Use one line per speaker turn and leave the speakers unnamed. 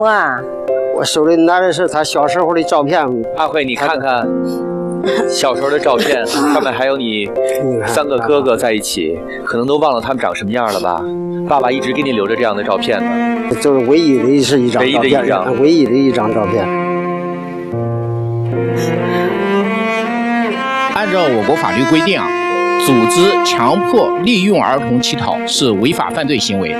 我手里拿的是他小时候的照片。
阿慧，你看看小时候的照片，上面还有你3个哥哥在一起，可能都忘了他们长什么样了吧？爸爸一直给你留着这样的照片呢，
就是唯一的一张照片，唯一的一张照片。
按照我国法律规定啊，组织强迫利用儿童乞讨是违法犯罪行为。